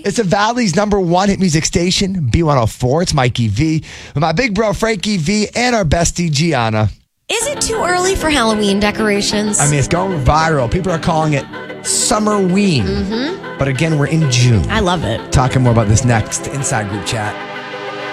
It's the Valley's #1 hit music station, B104. It's Mikey V with my big bro Frankie V and our bestie Gianna. Is it too early for Halloween decorations? I mean, it's going viral. People are calling it Summerween. But again, we're in June. I love it. Talking more about this next inside group chat.